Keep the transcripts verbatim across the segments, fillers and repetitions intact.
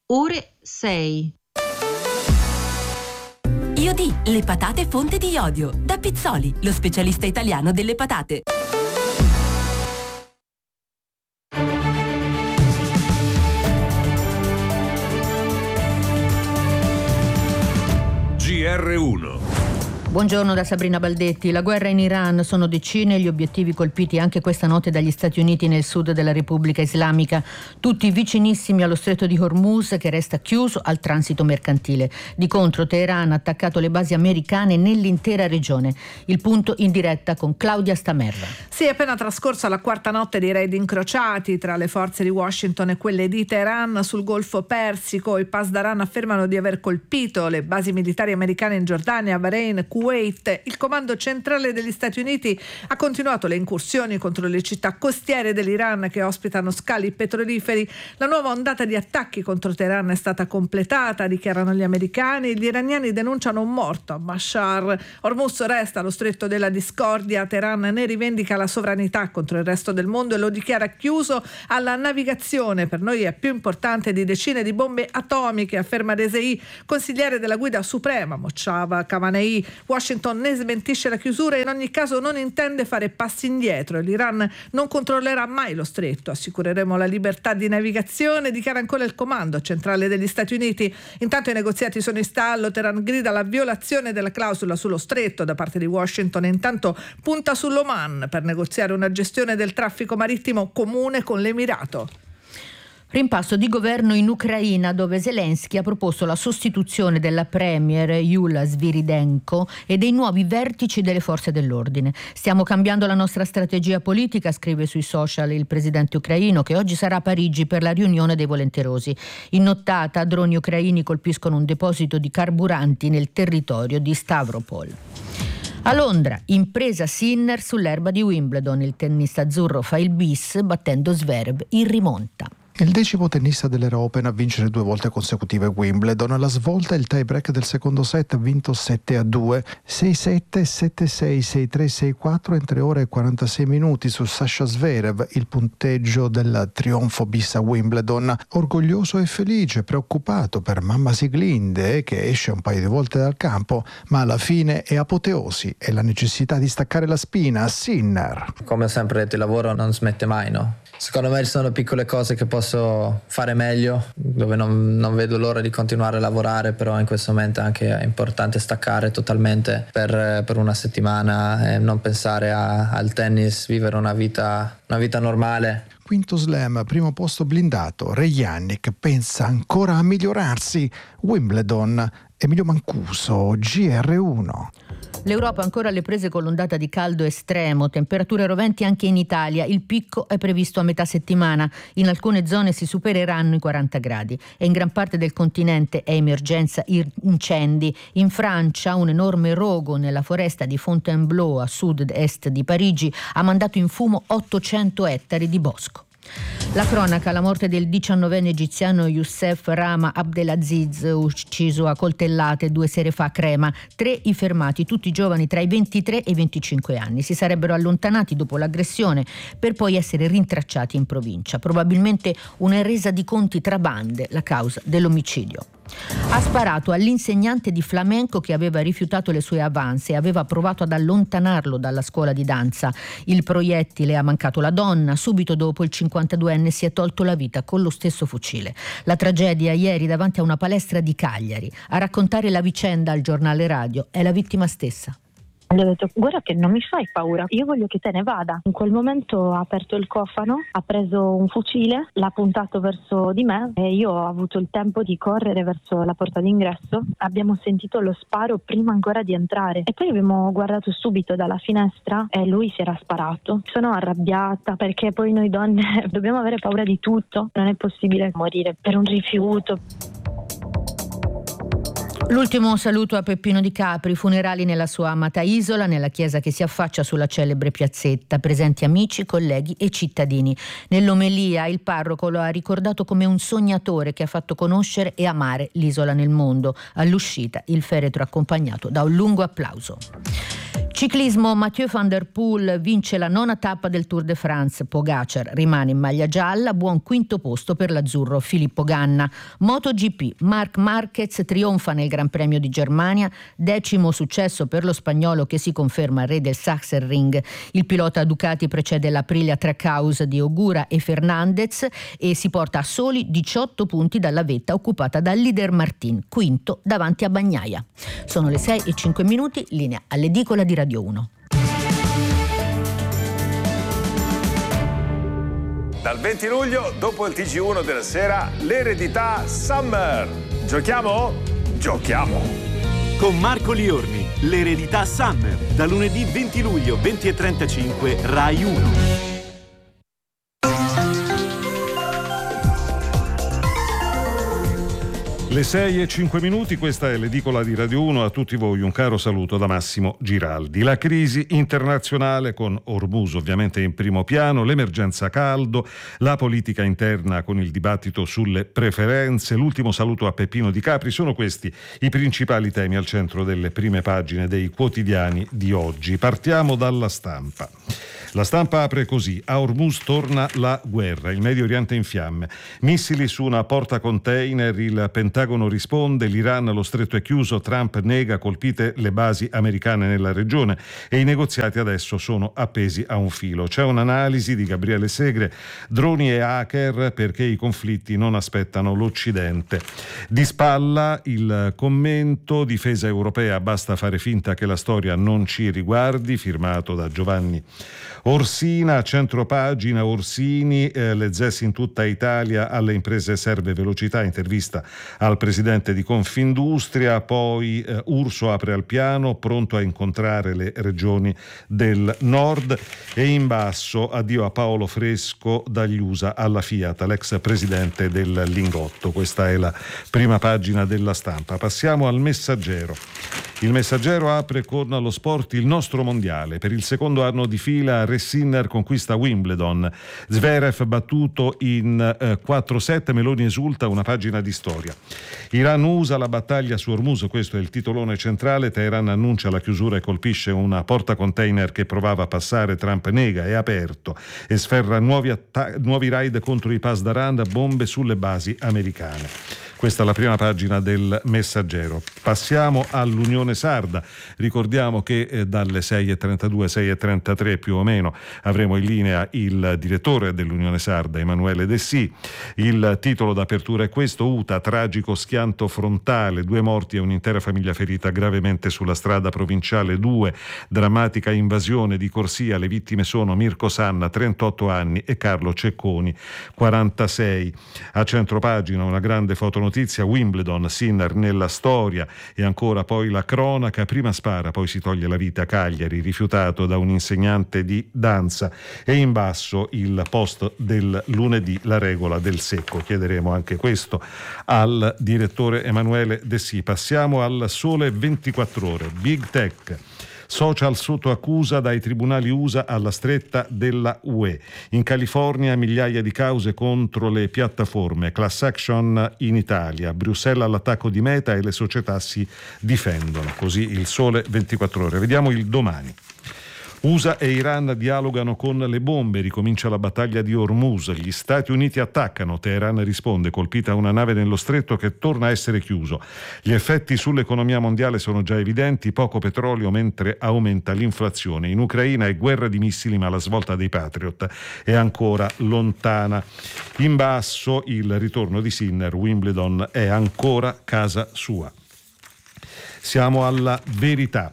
ore sei. Iodi, le patate fonte di iodio. Da Pizzoli, lo specialista italiano delle patate. G R uno. Buongiorno da Sabrina Baldetti. La guerra in Iran, sono decine gli obiettivi colpiti anche questa notte dagli Stati Uniti nel sud della Repubblica Islamica, tutti vicinissimi allo stretto di Hormuz che resta chiuso al transito mercantile. Di contro Teheran ha attaccato le basi americane nell'intera regione. Il punto in diretta con Claudia Stamerra. Sì, è appena trascorsa la quarta notte dei raid incrociati tra le forze di Washington e quelle di Teheran sul Golfo Persico. I Pasdaran affermano di aver colpito le basi militari americane in Giordania, Bahrain, Kuwait. Il comando centrale degli Stati Uniti ha continuato le incursioni contro le città costiere dell'Iran che ospitano scali petroliferi. La nuova ondata di attacchi contro Teheran è stata completata, dichiarano gli americani. Gli iraniani denunciano un morto a Mashhad. Hormuz resta lo stretto della discordia. Teheran ne rivendica la sovranità contro il resto del mondo e lo dichiara chiuso alla navigazione. Per noi è più importante di decine di bombe atomiche, afferma Rezei, consigliere della guida suprema Mojtaba Khamenei. Washington ne smentisce la chiusura e in ogni caso non intende fare passi indietro. L'Iran non controllerà mai lo stretto. Assicureremo la libertà di navigazione, dichiara ancora il comando centrale degli Stati Uniti. Intanto i negoziati sono in stallo. Teheran grida la violazione della clausola sullo stretto da parte di Washington e intanto punta sull'Oman per negoziare una gestione del traffico marittimo comune con l'Emirato. Rimpasto di governo in Ucraina, dove Zelensky ha proposto la sostituzione della premier Yulia Sviridenko e dei nuovi vertici delle forze dell'ordine. Stiamo cambiando la nostra strategia politica, scrive sui social il presidente ucraino, che oggi sarà a Parigi per la riunione dei volenterosi. In nottata, droni ucraini colpiscono un deposito di carburanti nel territorio di Stavropol. A Londra, impresa Sinner sull'erba di Wimbledon. Il tennista azzurro fa il bis battendo Zverev in rimonta. Il decimo tennista dell'Era Open a vincere due volte consecutive Wimbledon. Alla svolta il tie break del secondo set ha vinto sette a due, sei sette, sette sei, sei tre, sei quattro in tre ore e quarantasei minuti su Sasha Zverev, il punteggio del trionfo bis a Wimbledon. Orgoglioso e felice, preoccupato per mamma Siglinde che esce un paio di volte dal campo, ma alla fine è apoteosi e la necessità di staccare la spina a Sinner. Come ho sempre detto, il lavoro non smette mai, no? Secondo me ci sono piccole cose che posso fare meglio, dove non, non vedo l'ora di continuare a lavorare, però in questo momento anche è importante staccare totalmente per, per una settimana e non pensare a, al tennis, vivere una vita, una vita normale. Quinto slam, primo posto blindato. Rejannik pensa ancora a migliorarsi. Wimbledon, Emilio Mancuso, G R uno. L'Europa ancora alle prese con l'ondata di caldo estremo, temperature roventi anche in Italia. Il picco è previsto a metà settimana. In alcune zone si supereranno i quaranta gradi e in gran parte del continente è emergenza incendi. In Francia un enorme rogo nella foresta di Fontainebleau a sud-est di Parigi ha mandato in fumo ottocento ettari di bosco. La cronaca, la morte del diciannovenne egiziano Youssef Rama Abdelaziz, ucciso a coltellate due sere fa a Crema. Tre i fermati, tutti giovani tra i ventitré e i venticinque anni. Si sarebbero allontanati dopo l'aggressione per poi essere rintracciati in provincia. Probabilmente una resa di conti tra bande, la causa dell'omicidio. Ha sparato all'insegnante di flamenco che aveva rifiutato le sue avance e aveva provato ad allontanarlo dalla scuola di danza. Il proiettile ha mancato la donna. Subito dopo il cinquantaduenne si è tolto la vita con lo stesso fucile. La tragedia ieri davanti a una palestra di Cagliari. A raccontare la vicenda al giornale radio è la vittima stessa. Gli ho detto: guarda che non mi fai paura, io voglio che te ne vada. In quel momento ha aperto il cofano, ha preso un fucile, l'ha puntato verso di me e io ho avuto il tempo di correre verso la porta d'ingresso. Abbiamo sentito lo sparo prima ancora di entrare e poi abbiamo guardato subito dalla finestra e lui si era sparato. Sono arrabbiata perché poi noi donne dobbiamo avere paura di tutto, non è possibile morire per un rifiuto. L'ultimo saluto a Peppino Di Capri, funerali nella sua amata isola, nella chiesa che si affaccia sulla celebre piazzetta, presenti amici, colleghi e cittadini. Nell'omelia il parroco lo ha ricordato come un sognatore che ha fatto conoscere e amare l'isola nel mondo. All'uscita il feretro accompagnato da un lungo applauso. Ciclismo, Mathieu van der Poel vince la nona tappa del Tour de France. Pogacar rimane in maglia gialla, buon quinto posto per l'azzurro Filippo Ganna. MotoGP, Marc Marquez trionfa nel Gran Premio di Germania, decimo successo per lo spagnolo che si conferma re del Sachsenring. Il pilota Ducati precede l'Aprilia Trackhouse di Ogura e Fernandez e si porta a soli diciotto punti dalla vetta occupata da Lider Martin, quinto davanti a Bagnaia. Sono le sei e cinque minuti, linea all'edicola di Radio uno. Dal venti luglio, dopo il T G uno della sera, l'eredità Summer. Giochiamo? Giochiamo! Con Marco Liorni, l'eredità Summer, da lunedì venti luglio, venti e trentacinque, Rai uno. Le sei e cinque minuti, questa è l'edicola di Radio uno. A tutti voi un caro saluto da Massimo Giraldi. La crisi internazionale con Ormuz ovviamente in primo piano, l'emergenza caldo, la politica interna con il dibattito sulle preferenze, l'ultimo saluto a Peppino Di Capri, sono questi i principali temi al centro delle prime pagine dei quotidiani di oggi. Partiamo dalla Stampa. La Stampa apre così: a Ormuz torna la guerra, il Medio Oriente in fiamme, missili su una porta container, il Pentagono risponde, l'Iran, lo stretto è chiuso, Trump nega, colpite le basi americane nella regione e i negoziati adesso sono appesi a un filo. C'è un'analisi di Gabriele Segre, droni e hacker perché i conflitti non aspettano l'Occidente. Di spalla il commento, difesa europea, basta fare finta che la storia non ci riguardi, firmato da Giovanni Orsina. Centropagina, Orsini, eh, le Z E S in tutta Italia, alle imprese serve velocità, intervista al presidente di Confindustria. Poi eh, Urso apre al piano, pronto a incontrare le regioni del nord. E in basso, addio a Paolo Fresco, dagli U S A alla Fiat, l'ex presidente del Lingotto. Questa è la prima pagina della Stampa. Passiamo al Messaggero. Il Messaggero apre con lo sport, il nostro mondiale. Per il secondo anno di fila Sinner conquista Wimbledon, Zverev battuto in eh, quattro sette, Meloni esulta, una pagina di storia. Iran U S A, la battaglia su Ormuz, questo è il titolone centrale. Teheran annuncia la chiusura e colpisce una porta container che provava a passare, Trump nega, è aperto e sferra nuovi, atta- nuovi raid contro i Pasdaran, bombe sulle basi americane. Questa è la prima pagina del Messaggero. Passiamo all'Unione Sarda. Ricordiamo che eh, dalle sei e trentadue, sei e trentatré più o meno avremo in linea il direttore dell'Unione Sarda, Emanuele Dessì. Il titolo d'apertura è questo: U T A, tragico schianto frontale, due morti e un'intera famiglia ferita gravemente sulla strada provinciale due, drammatica invasione di corsia. Le vittime sono Mirko Sanna, trentotto anni, e Carlo Cecconi, quarantasei. A centropagina una grande fotonotizia: Wimbledon, Sinner nella storia. E ancora poi la cronaca, prima spara poi si toglie la vita a Cagliari, rifiutato da un insegnante di danza. E in basso il post del lunedì, la regola del secco. Chiederemo anche questo al direttore Emanuele Dessì. Passiamo al Sole ventiquattro Ore. Big Tech, social sotto accusa dai tribunali U S A alla stretta della U E. In California migliaia di cause contro le piattaforme, class action in Italia, Bruxelles all'attacco di Meta e le società si difendono. Così il Sole ventiquattro Ore. Vediamo il Domani. U S A e Iran dialogano con le bombe, ricomincia la battaglia di Ormuz, gli Stati Uniti attaccano, Teheran risponde, colpita una nave nello stretto che torna a essere chiuso. Gli effetti sull'economia mondiale sono già evidenti, poco petrolio mentre aumenta l'inflazione. In Ucraina è guerra di missili ma la svolta dei Patriot è ancora lontana. In basso il ritorno di Sinner, Wimbledon è ancora casa sua. Siamo alla Verità.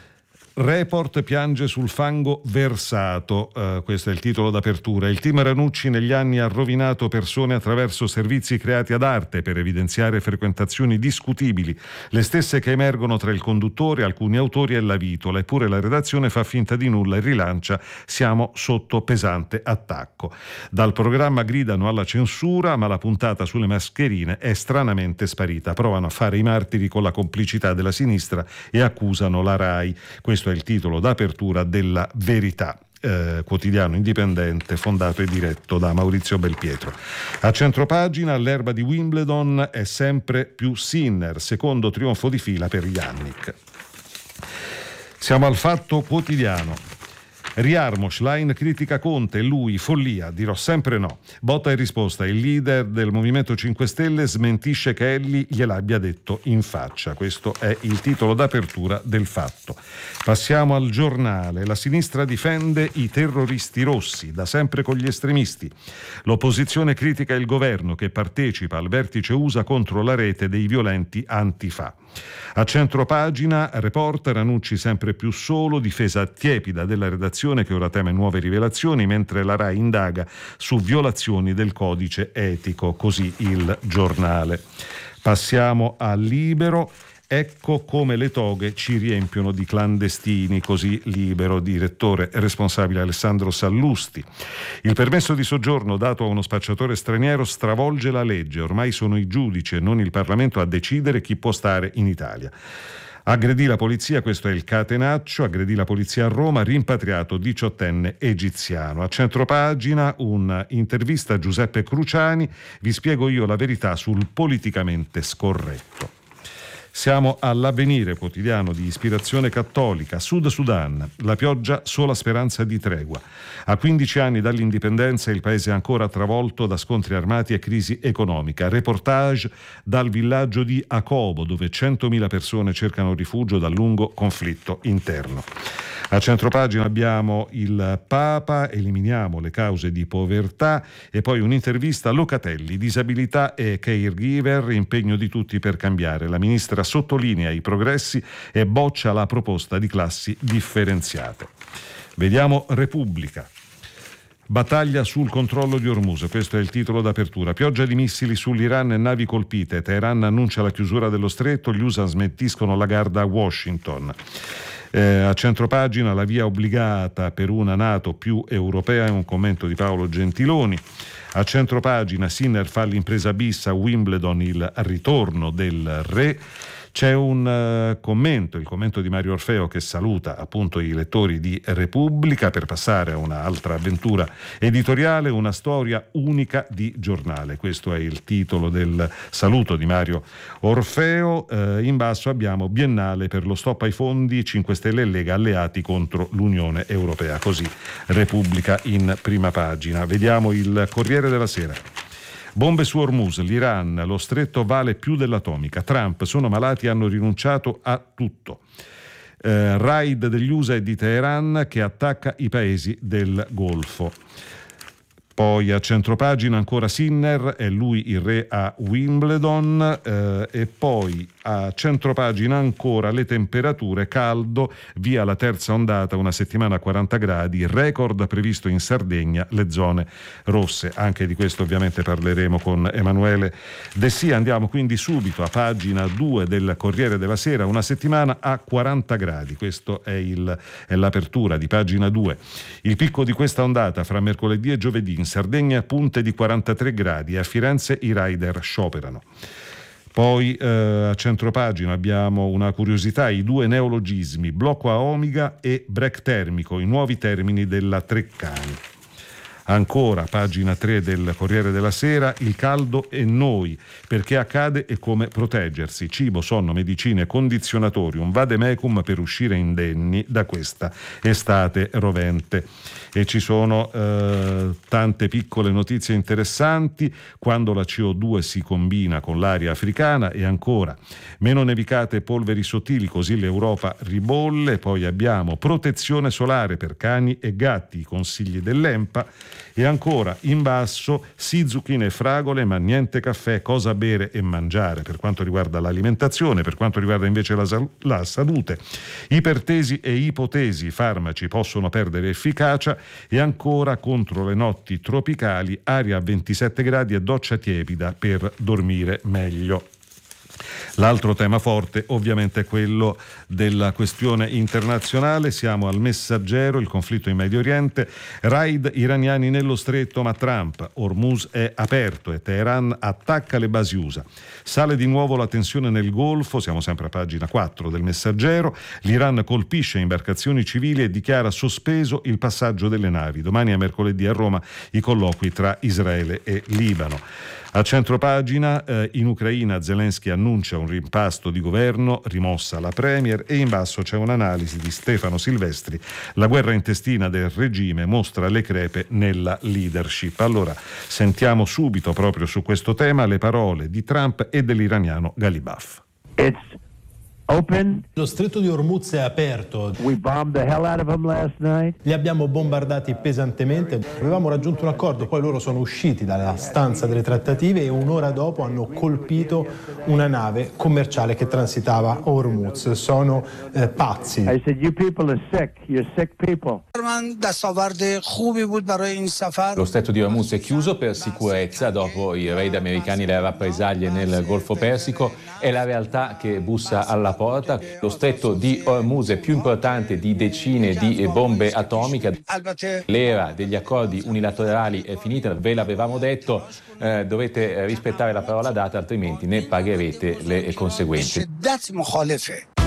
Report piange sul fango versato, uh, questo è il titolo d'apertura. Il team Ranucci negli anni ha rovinato persone attraverso servizi creati ad arte per evidenziare frequentazioni discutibili, le stesse che emergono tra il conduttore, alcuni autori e la vitola, eppure la redazione fa finta di nulla e rilancia: siamo sotto pesante attacco. Dal programma gridano alla censura, ma la puntata sulle mascherine è stranamente sparita. Provano a fare i martiri con la complicità della sinistra e accusano la RAI. Questo è il titolo d'apertura della Verità, eh, quotidiano indipendente fondato e diretto da Maurizio Belpietro. A centropagina, l'erba di Wimbledon è sempre più Sinner, secondo trionfo di fila per Jannik. Siamo al Fatto Quotidiano. Riarmo, Schlein critica Conte e lui, follia, dirò sempre no. Botta e risposta, il leader del Movimento cinque Stelle smentisce che Elly gliel'abbia detto in faccia. Questo è il titolo d'apertura del Fatto. Passiamo al Giornale. La sinistra difende i terroristi rossi, da sempre con gli estremisti. L'opposizione critica il governo che partecipa al vertice U S A contro la rete dei violenti Antifa. A centropagina, Reporter, Ranucci sempre più solo, difesa tiepida della redazione che ora teme nuove rivelazioni, mentre la RAI indaga su violazioni del codice etico, così il Giornale. Passiamo a Libero. Ecco come le toghe ci riempiono di clandestini, così Libero, direttore responsabile Alessandro Sallusti. Il permesso di soggiorno dato a uno spacciatore straniero stravolge la legge, ormai sono i giudici e non il Parlamento a decidere chi può stare in Italia. Aggredì la polizia, questo è il catenaccio, aggredì la polizia a Roma, rimpatriato diciottenne egiziano. A centropagina un'intervista a Giuseppe Cruciani, vi spiego io la verità sul politicamente scorretto. Siamo all'Avvenire, quotidiano di ispirazione cattolica. Sud Sudan, la pioggia sola speranza di tregua. A quindici anni dall'indipendenza il paese è ancora travolto da scontri armati e crisi economica. Reportage dal villaggio di Akobo, dove centomila persone cercano rifugio dal lungo conflitto interno. A centropagina abbiamo il Papa, eliminiamo le cause di povertà, e poi un'intervista a Locatelli, disabilità e caregiver, impegno di tutti per cambiare. La ministra sottolinea i progressi e boccia la proposta di classi differenziate. Vediamo Repubblica. Battaglia sul controllo di Ormuz, questo è il titolo d'apertura. Pioggia di missili sull'Iran e navi colpite. Teheran annuncia la chiusura dello stretto, gli U S A smentiscono la garda a Washington. Eh, a centropagina la via obbligata per una NATO più europea, è un commento di Paolo Gentiloni. A centropagina Sinner fa l'impresa bis a Wimbledon, il ritorno del re. C'è un uh, commento, il commento di Mario Orfeo, che saluta appunto i lettori di Repubblica per passare a un'altra avventura editoriale, una storia unica di giornale. Questo è il titolo del saluto di Mario Orfeo. Uh, in basso abbiamo Biennale per lo stop ai fondi, cinque Stelle e Lega alleati contro l'Unione Europea. Così Repubblica in prima pagina. Vediamo il Corriere della Sera. Bombe su Hormuz, l'Iran, lo stretto vale più dell'atomica. Trump, sono malati, hanno rinunciato a tutto. Eh, raid degli U S A e di Teheran che attacca i paesi del Golfo. Poi a centropagina ancora Sinner, è lui il re a Wimbledon, eh, e poi a centropagina ancora le temperature, caldo, via la terza ondata, una settimana a quaranta gradi, record previsto in Sardegna, le zone rosse. Anche di questo ovviamente parleremo con Emanuele Dessia. Andiamo quindi subito a pagina due del Corriere della Sera, una settimana a quaranta gradi, questo è, il, è l'apertura di pagina due. Il picco di questa ondata fra mercoledì e giovedì: in Sardegna punte di quarantatré gradi, a Firenze i rider scioperano. Poi eh, a centropagina abbiamo una curiosità, i due neologismi, blocco a Omega e break termico, i nuovi termini della Treccani. Ancora, pagina tre del Corriere della Sera, il caldo e noi, perché accade e come proteggersi, cibo, sonno, medicine, condizionatori, un vademecum per uscire indenni da questa estate rovente. E ci sono eh, tante piccole notizie interessanti, quando la C O due si combina con l'aria africana, e ancora meno nevicate e polveri sottili, così l'Europa ribolle. Poi abbiamo protezione solare per cani e gatti, i consigli dell'EMPA. E ancora in basso, sì zucchine e fragole ma niente caffè, cosa bere e mangiare per quanto riguarda l'alimentazione. Per quanto riguarda invece la, sal- la salute, ipertesi e ipotesi, i farmaci possono perdere efficacia. E ancora, contro le notti tropicali, aria a ventisette gradi e doccia tiepida per dormire meglio. L'altro tema forte ovviamente è quello della questione internazionale. Siamo al Messaggero, il conflitto in Medio Oriente, raid iraniani nello stretto ma Trump, Hormuz è aperto e Teheran attacca le basi U S A. Sale di nuovo la tensione nel Golfo, siamo sempre a pagina quattro del Messaggero, l'Iran colpisce imbarcazioni civili e dichiara sospeso il passaggio delle navi. Domani a mercoledì a Roma i colloqui tra Israele e Libano. A centropagina, eh, in Ucraina Zelensky annuncia un rimpasto di governo, rimossa la premier, e in basso c'è un'analisi di Stefano Silvestri. La guerra intestina del regime mostra le crepe nella leadership. Allora, sentiamo subito proprio su questo tema le parole di Trump e dell'iraniano Ghalibaf. It's open. Lo stretto di Hormuz è aperto. We bombed the hell out of them last night. Li abbiamo bombardati pesantemente. Avevamo raggiunto un accordo, poi loro sono usciti dalla stanza delle trattative e un'ora dopo hanno colpito una nave commerciale che transitava a Hormuz. Sono eh, pazzi. I said, you people are sick. You're sick people. Lo stretto di Hormuz è chiuso per sicurezza dopo i raid americani e le rappresaglie nel Golfo Persico. È la realtà che bussa alla porta. Lo stretto di Hormuz è più importante di decine di bombe atomiche. L'era degli accordi unilaterali è finita, ve l'avevamo detto, eh, dovete rispettare la parola data, altrimenti ne pagherete le conseguenze.